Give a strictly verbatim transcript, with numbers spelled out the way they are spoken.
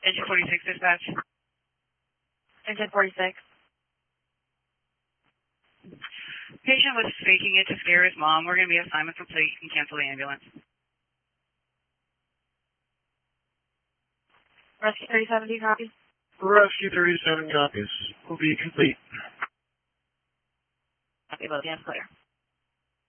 Engine forty-six dispatch. Engine forty-six. Patient was faking it to scare his mom. We're going to be assignment complete. You can cancel the ambulance. Rescue thirty-seven, do you copy? Rescue thirty-seven copies. Will be complete. Copy, both hands clear.